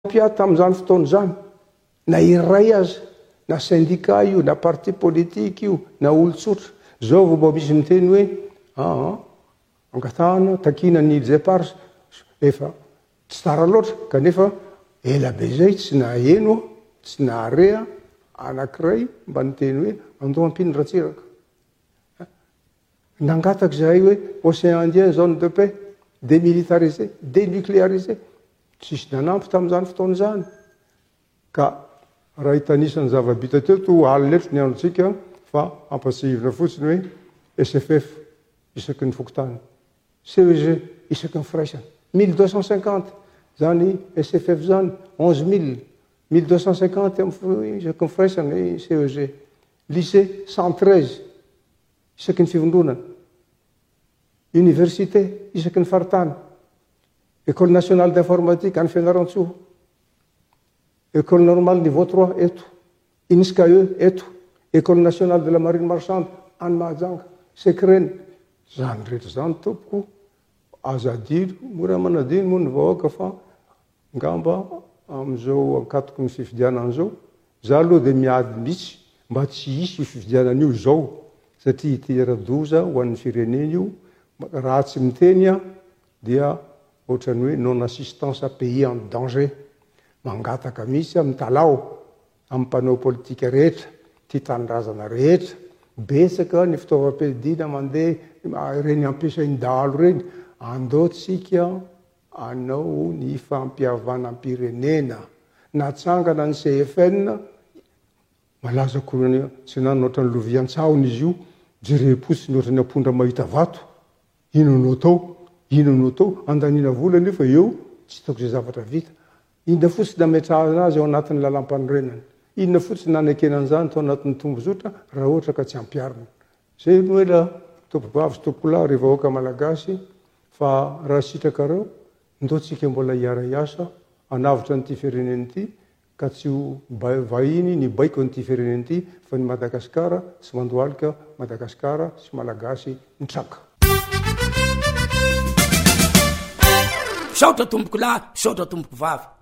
piata am'izany fotoana zany na iray azy na syndicat io na parti politique io na olotsotra zao vao mba misy miteny hoe angatahana takina ny départ efa tsy tara loatra kanefa ela be zay tsy naheno tsy naharea anankiray mba niteny hoe andao ampiny ratsiraka nangataka zahay hoe océan Indien zone de paix démilitarisé dénucléarisé tsisy nanampy tamin'izany fotoana zany ka raha hitanisany zava-bita teto aliletro ny androtsika fa ampasivina fotsiny hoe SFF isaky ny fokotany CEG isaky ny firaisana 1250 zany SFF zany 11000 1250 isaky ny firaisana CEG lycée 113 isaky ny fivondronana université isaky ny faritany école nationale d'informatique any Fianaratsoa école normale niveau 3 eto INSCAE eto école nationale de la marine marchande any Mahajanga Sekreny zany rehetra zany tompoko azadiro mora manadino moa ny vahoaka fa ngamba am'izao ankatoko ny fifidianan'izao za aloha dia miady mihitsy mba tsy hisy fifidianan'io zao satria itera-doza ho an'ny fireneny io raha tsy miteny dia ohatrany hoe non assistance à pays en danger mangataka mihitsy amin'ny talao amin'ny mpanao politika rehetra ty tanindrazana rehetra betsaka ny fitaovam-piadina mandeha reny ampiasain-dalo reny andaotsika anao ny fampiavanam-pirenena natsangana ny CFN malaza koa tsy nanao ohatrany lovian-tsahony izy io jerem-potsiny ohatrany ampondra mahita vato inonao tao andanina vola nefa eo tsy taoko zay zavatra vita inona fotsiny nametrahana azy ao anatin'ny lalam-panorenana inona fotsiny nanekenan'izany tao anatin'ny tombozotra raha ohatra ka tsy ampiarina zay no ela tompobavy sy tompolahy rehefa vahoaka malagasy fa raha sitrakareo ndotsika mbola hiara hiasa anavitra n'ity fireneny ity ka tsy vahiny ny baiko n'ity fireneny ity fa ny Madagasikara sy mandohalika Madagasikara sy malagasy nitraka saotra tomboko lahy saotra tomboko vavy